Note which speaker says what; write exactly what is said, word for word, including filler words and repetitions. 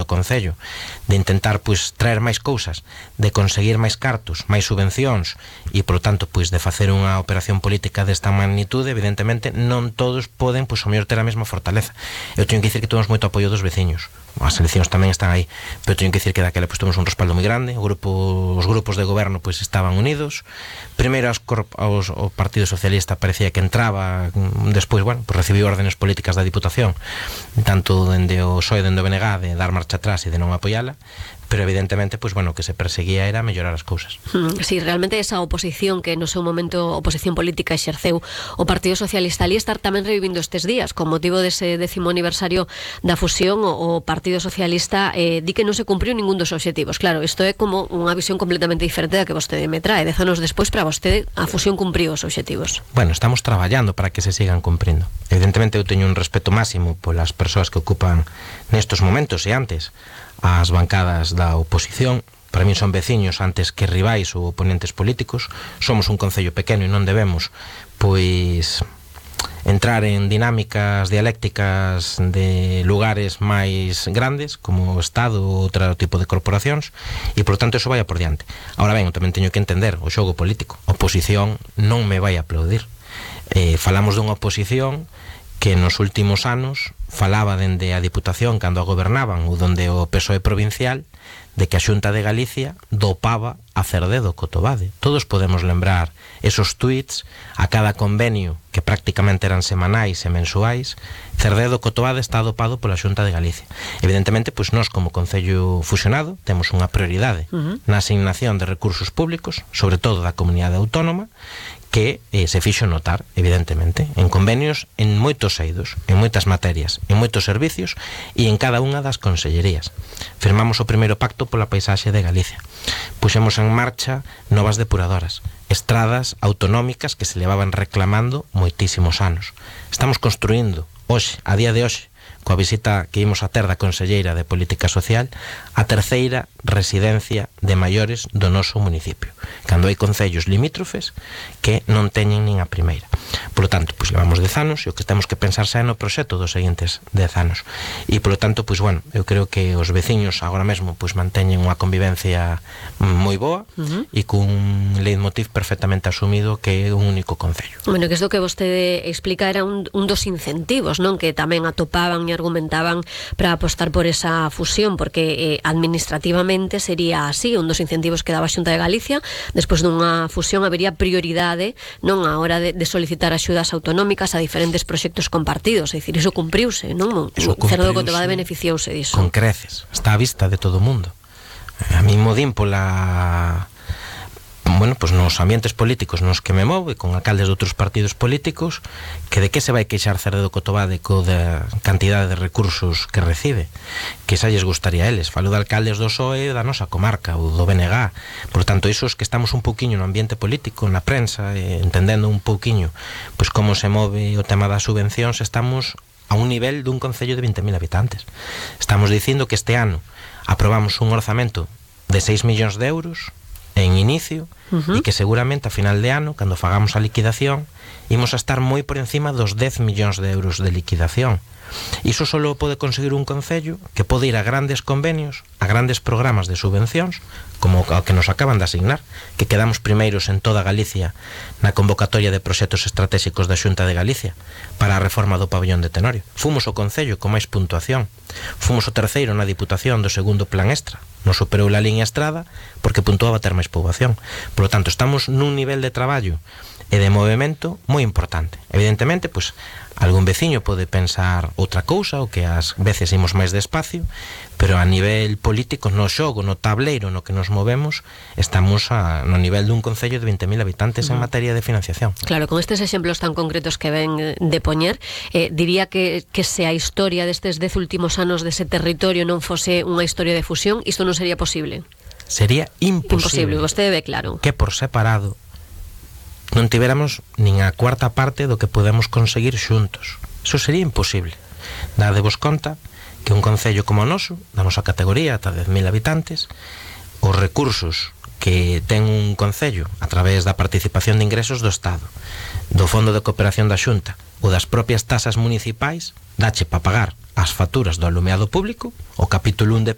Speaker 1: Concello, de intentar pois traer máis cousas, de conseguir máis cartos, máis subvencións e, por tanto, pois de facer unha operación política desta magnitude, evidentemente non todos poden, pois, ao mellor ter a mesma fortaleza. Eu teño que dicir que temos moito apoio dos veciños. As eleccións tamén están aí, pero teño que dicir que daquela pois temos un respaldo moi grande. O grupo, os grupos de goberno pois estaban unidos. Primeiro aos, aos, o Partido Socialista parecía que entraba, despois, bueno, pois recibiu órdenes políticas da Diputación, tanto dende o P S O E, dende o B N G, de dar marcha atrás e de non apoiala, pero evidentemente, pois bueno, que se perseguía era mellorar as cousas.
Speaker 2: Si, sí, realmente esa oposición que no seu momento oposición política exerceu o Partido Socialista ali estar tamén revivindo estes días con motivo dese décimo aniversario da fusión. O Partido Socialista eh, di que non se cumpriu ningún dos obxectivos. Claro, isto é como unha visión completamente diferente da que vostede me trae. Dez anos despois, para vostede, a fusión cumpriu os obxectivos.
Speaker 1: Bueno, estamos traballando para que se sigan cumprindo. Evidentemente eu teño un respeto máximo polas persoas que ocupan nestos momentos e antes as bancadas da oposición. Para min son veciños antes que rivais ou oponentes políticos. Somos un concello pequeno e non debemos pois entrar en dinámicas dialécticas de lugares máis grandes como o Estado ou outro tipo de corporacións, e por tanto eso vai por diante. Ahora ben, eu tamén teño que entender o xogo político. A oposición non me vai a aplaudir. Eh, falamos dunha oposición que nos últimos anos falaba dende a Diputación cando a gobernaban ou donde o P S O E provincial de que a Xunta de Galicia dopaba a Cerdedo Cotobade. Todos podemos lembrar esos tuits a cada convenio que prácticamente eran semanais e mensuais. Cerdedo Cotobade está dopado pola Xunta de Galicia. Evidentemente, pois nós como Concello fusionado temos unha prioridade uh-huh. na asignación de recursos públicos, sobre todo da comunidade autónoma, que eh, se fixo notar, evidentemente, en convenios en moitos eidos, en moitas materias, en moitos servicios e en cada unha das consellerías. Firmamos o primeiro pacto pola paisaxe de Galicia. Puxemos en marcha novas depuradoras, estradas autonómicas que se levaban reclamando moitísimos anos. Estamos construindo, hoxe, a día de hoxe, coa visita que imos a ter da Conselleira de Política Social, a terceira residencia de maiores do noso municipio, cando hai concellos limítrofes que non teñen nin a primeira. Por lo tanto, pois levamos dez anos e o que temos que pensar xa é no proxecto dos seguintes dez anos. E por lo tanto, pois bueno, eu creo que os veciños agora mesmo pois manteñen unha convivencia moi boa uh-huh. e cun leitmotiv perfectamente asumido que é un único concello.
Speaker 2: Bueno, que isto que vostede explica era un, un dos incentivos, non? Que tamén atopaban e argumentaban para apostar por esa fusión, porque eh, administrativamente sería así, un dos incentivos que daba a Xunta de Galicia. Despois dunha fusión habería prioridade non a hora de, de solicitar axudas autonómicas a diferentes proxectos compartidos, é dicir, iso cumpriuse, non?
Speaker 1: Eso
Speaker 2: Cerdo Cotobade beneficiouse diso.
Speaker 1: Con creces, está a vista de todo o mundo. A mí modín pola... bueno, pues nos ambientes políticos nos que me move, con alcaldes de outros partidos políticos, que de que se vai queixar Cerdedo Cotobade co da cantidade de recursos que recibe, que xa lles gustaría a eles. Falo de alcaldes do P S O E da nosa comarca ou do B N G. Por tanto, isos que estamos un pouquiño no ambiente político, na prensa, eh, entendendo un pouquiño pois como se move o tema das subvencións, estamos a un nivel dun concello de vinte mil habitantes. Estamos dicindo que este ano aprobamos un orzamento de seis millóns de euros en inicio, uh-huh. e que seguramente a final de ano, cando fagamos a liquidación, imos a estar moi por encima dos dez millóns de euros de liquidación. Iso só pode conseguir un concello que pode ir a grandes convenios, a grandes programas de subvencións, como o que nos acaban de asignar, que quedamos primeiros en toda Galicia na convocatoria de proxectos estratégicos da Xunta de Galicia para a reforma do pabellón de Tenorio. Fomos o concello con máis puntuación. Fomos o terceiro na Diputación do segundo plan extra. Nos superou a liña Estrada porque puntuaba ter máis poboación. Por lo tanto, estamos nun nivel de traballo e de movimento moi importante. Evidentemente, pois, algún veciño pode pensar outra cousa, ou que ás veces imos máis despacio, pero a nivel político, no xogo, no tableiro no que nos movemos, estamos a, no nivel dun concello de vinte mil habitantes en materia de financiación.
Speaker 2: Claro, con estes exemplos tan concretos que ven de poñer, eh, diría que, que se a historia destes dez últimos anos dese territorio non fose unha historia de fusión, isto non sería posible.
Speaker 1: Sería imposible.
Speaker 2: Imposible, vostede ve claro.
Speaker 1: Que por separado non tiveramos nin a cuarta parte do que podemos conseguir xuntos. Iso sería imposible. Dadevos conta que un concello como o noso, da nosa categoría, ata dez mil habitantes, os recursos que ten un concello a través da participación de ingresos do Estado, do Fondo de Cooperación da Xunta ou das propias tasas municipais, dache para pagar as facturas do alumeado público, o capítulo un de